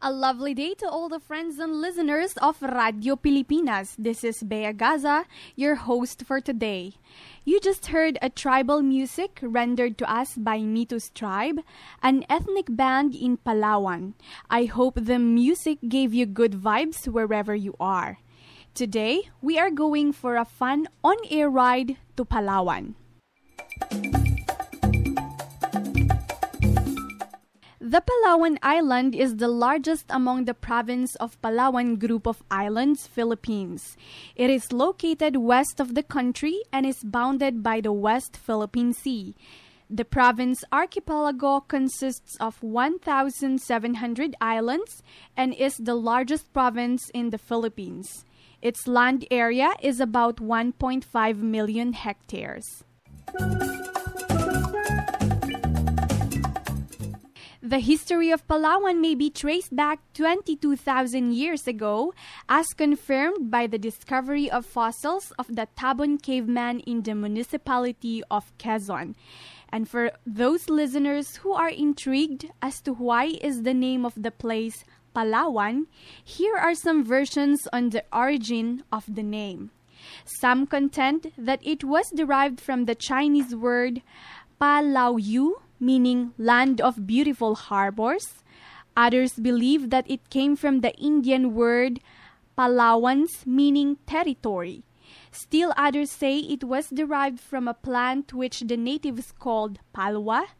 A lovely day to all the friends and listeners of Radio Pilipinas. This is Bea Gaza, your host for today. You just heard a tribal music rendered to us by Mitus Tribe, an ethnic band in Palawan. I hope the music gave you good vibes wherever you are. Today, we are going for a fun on-air ride to Palawan. The Palawan Island is the largest among the province of Palawan group of islands, Philippines. It is located west of the country and is bounded by the West Philippine Sea. The province archipelago consists of 1,700 islands and is the largest province in the Philippines. Its land area is about 1.5 million hectares. The history of Palawan may be traced back 22,000 years ago, as confirmed by the discovery of fossils of the Tabon caveman in the municipality of Quezon. And for those listeners who are intrigued as to why is the name of the place Palawan, here are some versions on the origin of the name. Some contend that it was derived from the Chinese word Palauyu, meaning land of beautiful harbors. Others believe that it came from the Indian word Palawans, meaning territory. Still others say it was derived from a plant which the natives called palwa,